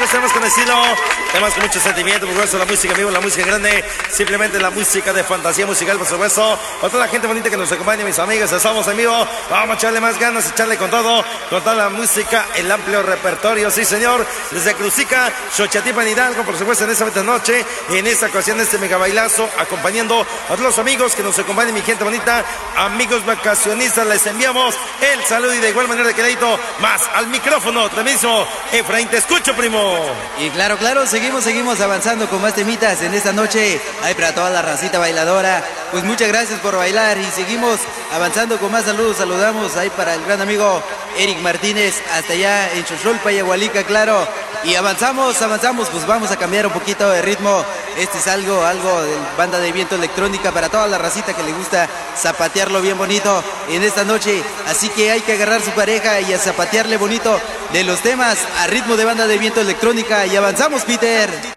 que estamos con estilo, temas con mucho sentimiento, por supuesto, la música en vivo, la música grande, simplemente la música de fantasía musical, por supuesto. Para toda la gente bonita que nos acompaña, mis amigos, estamos en vivo. Vamos a echarle más ganas, echarle con todo, con toda la música, el amplio repertorio, sí señor, desde Cruzica, Xochatipan, Hidalgo, por supuesto, en esta noche, en esta ocasión, este mega bailazo, acompañando a todos los amigos que nos acompañan, mi gente bonita, amigos vacacionistas, les enviamos el saludo y de igual manera de quedadito, más al micrófono, mismo Efraín, te escucho, primo. Y claro, seguimos avanzando con más temitas en esta noche. Hay para toda la racita bailadora. Pues muchas gracias por bailar y seguimos avanzando con más saludos. Saludamos ahí para el gran amigo Eric Martínez, hasta allá en Xochulpa, Yagualica, claro. Y avanzamos, pues vamos a cambiar un poquito de ritmo. Este es algo de banda de viento electrónica para toda la racita que le gusta zapatearlo bien bonito en esta noche. Así que hay que agarrar su pareja y a zapatearle bonito de los temas a ritmo de banda de viento electrónica. Y avanzamos, Peter.